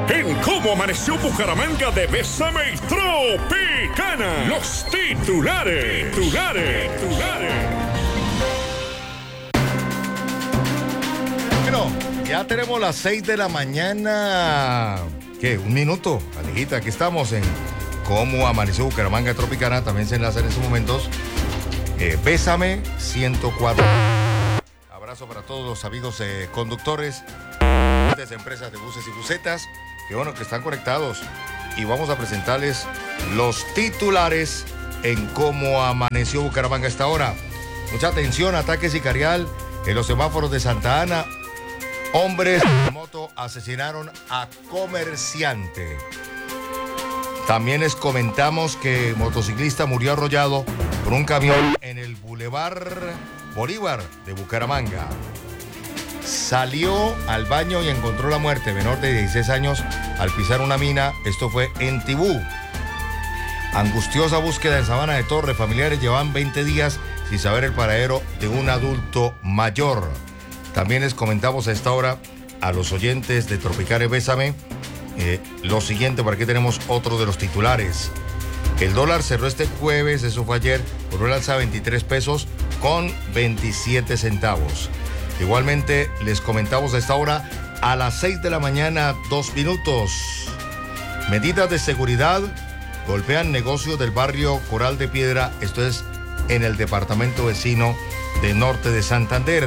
en Cómo Amaneció Bucaramanga de Bésame y Tropicana. Los titulares. Bueno, ya tenemos las 6 de la mañana. ¿Qué? Un minuto, Alejita, aquí estamos en Cómo Amaneció Bucaramanga de Tropicana. También se enlaza en estos momentos Bésame 104. Abrazo para todos los amigos conductores de empresas de buses y busetas, que bueno, que están conectados, y vamos a presentarles los titulares en Cómo Amaneció Bucaramanga a esta hora. Mucha atención, ataque sicarial en los semáforos de Santa Ana. Hombres de moto asesinaron a comerciante. También les comentamos que motociclista murió arrollado por un camión en el Boulevard Bolívar de Bucaramanga. Salió al baño y encontró la muerte, menor de 16 años, al pisar una mina. Esto fue en Tibú. Angustiosa búsqueda en Sabana de Torre. Familiares llevan 20 días sin saber el paradero de un adulto mayor. También les comentamos a esta hora a los oyentes de Tropicana Bésame lo siguiente, por aquí tenemos otro de los titulares. El dólar cerró este jueves, eso fue ayer, por un alza de 23 pesos con 27 centavos. Igualmente les comentamos a esta hora a las 6 de la mañana, 2 minutos. Medidas de seguridad golpean negocios del barrio Coral de Piedra, esto es en el departamento vecino de Norte de Santander.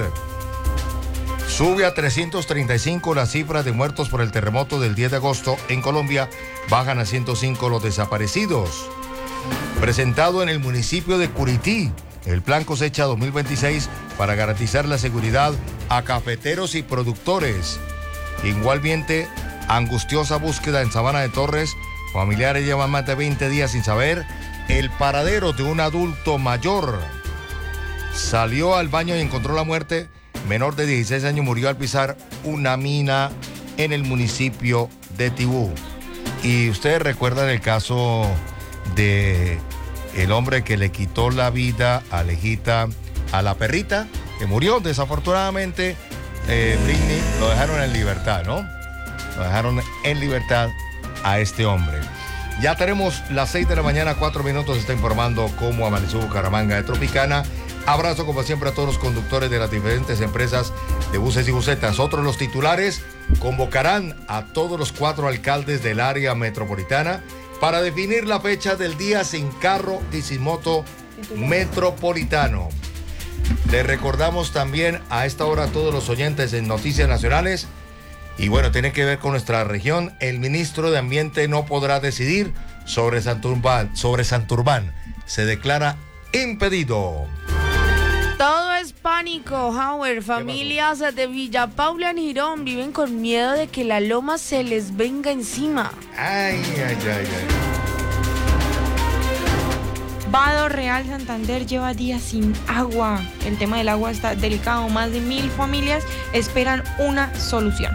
Sube a 335 las cifras de muertos por el terremoto del 10 de agosto en Colombia, bajan a 105 los desaparecidos. Presentado en el municipio de Curití, el Plan Cosecha 2026 para garantizar la seguridad a cafeteros y productores. Igualmente, angustiosa búsqueda en Sabana de Torres. Familiares llevan más de 20 días sin saber el paradero de un adulto mayor. Salió al baño y encontró la muerte. Menor de 16 años murió al pisar una mina en el municipio de Tibú. Y ustedes recuerdan el caso de el hombre que le quitó la vida a Alejita, a la perrita, que murió desafortunadamente. Britney, lo dejaron en libertad, ¿no? Lo dejaron en libertad a este hombre. Ya tenemos las 6 de la mañana, 4 minutos, está informando Cómo Amaneció Bucaramanga de Tropicana. Abrazo como siempre a todos los conductores de las diferentes empresas de buses y busetas. Otros los titulares: convocarán a todos los 4 alcaldes del área metropolitana para definir la fecha del día sin carro y sin moto metropolitano. Les recordamos también a esta hora a todos los oyentes en Noticias Nacionales. Y bueno, tiene que ver con nuestra región. El ministro de Ambiente no podrá decidir sobre Santurbán. Se declara impedido. Todo es pánico, Howard. Familias de Villa Paula en Girón viven con miedo de que la loma se les venga encima. Ay. Vado Real Santander lleva días sin agua. El tema del agua está delicado. Más de 1,000 familias esperan una solución.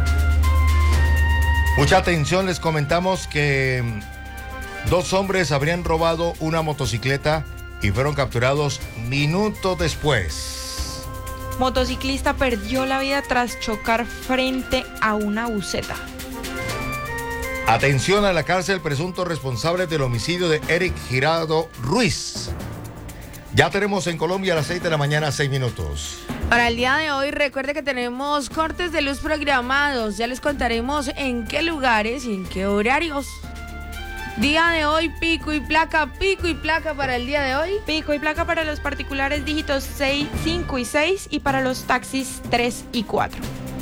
Mucha atención, les comentamos que 2 hombres habrían robado una motocicleta y fueron capturados minutos después. Motociclista perdió la vida tras chocar frente a una buseta. Atención, a la cárcel presunto responsable del homicidio de Eric Girado Ruiz. Ya tenemos en Colombia a las 6 de la mañana, 6 minutos. Para el día de hoy, recuerde que tenemos cortes de luz programados. Ya les contaremos en qué lugares y en qué horarios. Día de hoy, pico y placa para el día de hoy. Pico y placa para los particulares, dígitos 6, 5 y 6, y para los taxis 3 y 4.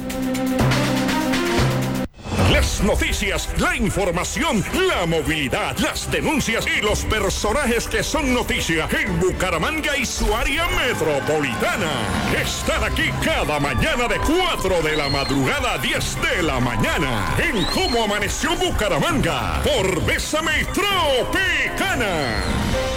Las noticias, la información, la movilidad, las denuncias y los personajes que son noticia en Bucaramanga y su área metropolitana. Están aquí cada mañana de 4 de la madrugada a 10 de la mañana en Cómo Amaneció Bucaramanga por Bésame Tropicana.